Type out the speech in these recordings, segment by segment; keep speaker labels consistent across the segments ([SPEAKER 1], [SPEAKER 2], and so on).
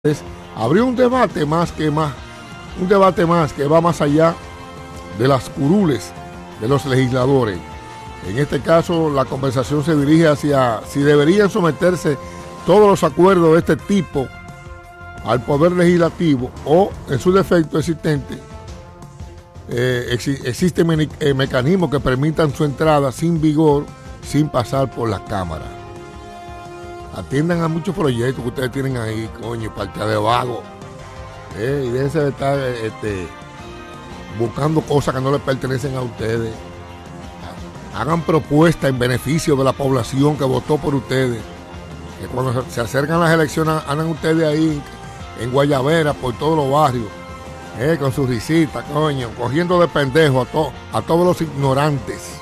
[SPEAKER 1] Abrió un debate un debate más que va más allá de las curules de los legisladores. En este caso, la conversación se dirige hacia si deberían someterse todos los acuerdos de este tipo al poder legislativo o, en su defecto existente, existen mecanismos que permitan su entrada sin vigor, sin pasar por la Cámara. Atiendan a muchos proyectos que ustedes tienen ahí, coño, partida de vago. Y déjense de estar buscando cosas que no les pertenecen a ustedes. Hagan propuestas en beneficio de la población que votó por ustedes. Que cuando se acercan las elecciones, andan ustedes ahí en Guayabera, por todos los barrios, con sus risitas, coño, cogiendo de pendejo a todos los ignorantes.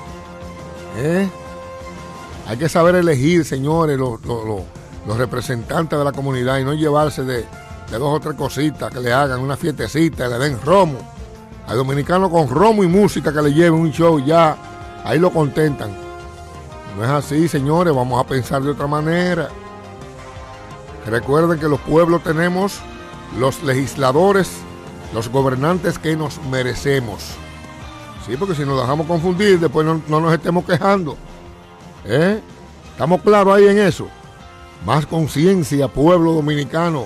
[SPEAKER 1] Hay que saber elegir, señores, los representantes de la comunidad y no llevarse de dos o tres cositas que le hagan una fiestecita, le den romo. Al dominicano con romo y música que le lleven un show, ya, ahí lo contentan. No es así, señores, vamos a pensar de otra manera. Recuerden que los pueblos tenemos los legisladores, los gobernantes que nos merecemos. Sí, porque si nos dejamos confundir, después no nos estemos quejando. ¿Estamos claros ahí en eso? Más conciencia, pueblo dominicano.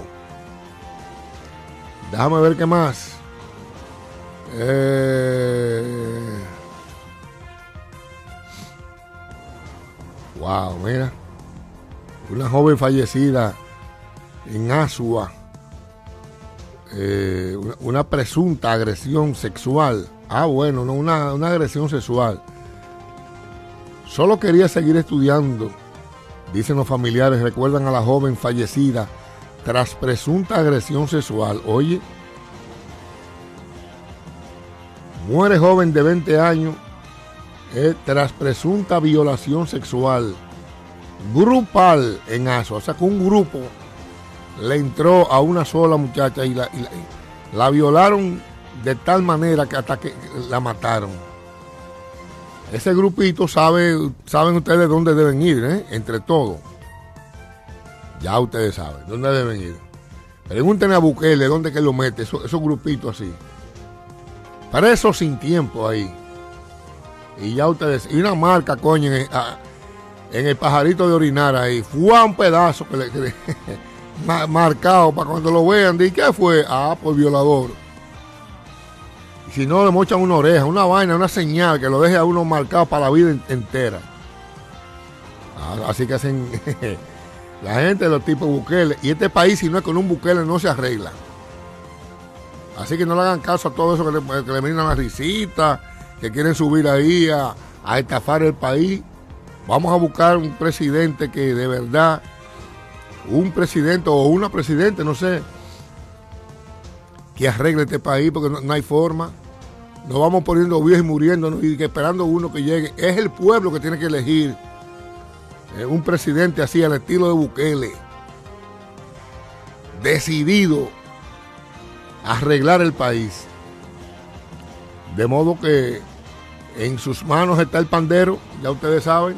[SPEAKER 1] Déjame ver qué más. Wow, mira. Una joven fallecida en Asua. Una presunta agresión sexual. Bueno, no una agresión sexual. Solo quería seguir estudiando, dicen los familiares. Recuerdan a la joven fallecida tras presunta agresión sexual. Oye, muere joven de 20 años tras presunta violación sexual grupal en Asua. O sea, que un grupo le entró a una sola muchacha y la violaron de tal manera que hasta que la mataron. Ese grupito saben ustedes dónde deben ir, entre todos. Ya ustedes saben dónde deben ir. Pregúntenle a Bukele dónde que lo mete, esos grupitos así. Presos sin tiempo ahí. Y ya ustedes, y una marca, coño, en el pajarito de orinar ahí. Fue un pedazo que le marcado para cuando lo vean. ¿Y qué fue? Por violador. Si no, le mochan una oreja, una vaina, una señal que lo deje a uno marcado para la vida entera. Así que hacen la gente de los tipos Bukele. Y este país, si no es con un Bukele, no se arregla. Así que no le hagan caso a todo eso que le brindan la risita, que quieren subir ahí a estafar el país. Vamos a buscar un presidente que de verdad, un presidente o una presidente, no sé, que arregle este país, porque no hay forma. Nos vamos poniendo viejos y muriéndonos y esperando uno que llegue. Es el pueblo que tiene que elegir un presidente así, al estilo de Bukele, decidido a arreglar el país. De modo que en sus manos está el pandero, ya ustedes saben.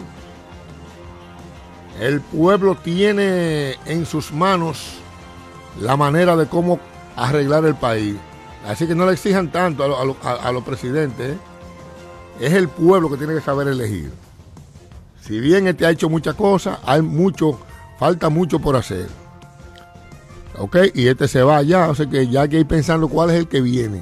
[SPEAKER 1] El pueblo tiene en sus manos la manera de cómo arreglar el país. Así que no le exijan tanto a los presidentes. Es el pueblo que tiene que saber elegir. Si bien ha hecho muchas cosas, falta mucho por hacer. ¿Ok? Y se va ya, o sea que ya hay que ir pensando cuál es el que viene.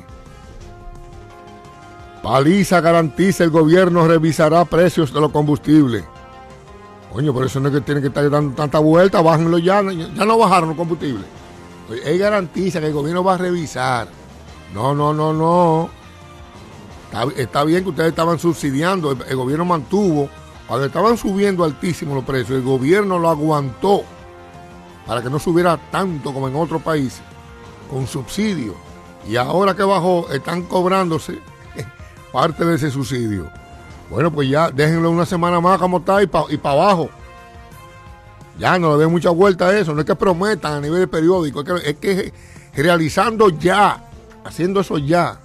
[SPEAKER 1] Paliza garantiza: el gobierno revisará precios de los combustibles. Coño, por eso no es que tienen que estar dando tanta vuelta, bájenlo ya no bajaron los combustibles. Él garantiza que el gobierno va a revisar. No. Está bien que ustedes estaban subsidiando, el gobierno mantuvo, cuando estaban subiendo altísimo los precios, el gobierno lo aguantó para que no subiera tanto como en otros países, con subsidio. Y ahora que bajó, están cobrándose parte de ese subsidio. Bueno, pues ya déjenlo una semana más como está y para abajo. Ya no le den mucha vuelta a eso, no es que prometan a nivel de periódico, es que realizando ya, haciendo eso ya.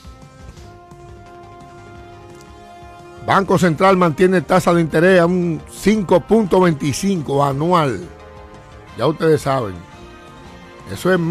[SPEAKER 1] Banco Central mantiene tasa de interés a un 5.25 anual. Ya ustedes saben. Eso es